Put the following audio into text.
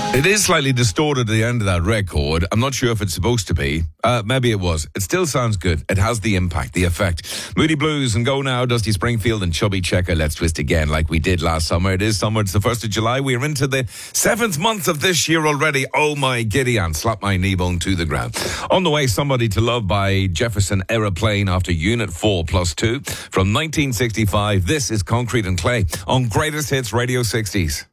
It is slightly distorted at the end of that record. I'm not sure if it's supposed to be. Maybe it was. It still sounds good. It has the impact, the effect. Moody Blues and Go Now, Dusty Springfield and Chubby Checker. Let's twist again like we did last summer. It is summer. It's the 1st of July. We're into the 7th month of this year already. Oh my Gideon. Slap my knee bone to the ground. On the way, Somebody to Love by Jefferson Aeroplane after Unit 4+2. From 1965, this is Concrete and Clay on Greatest Hits Radio 60s.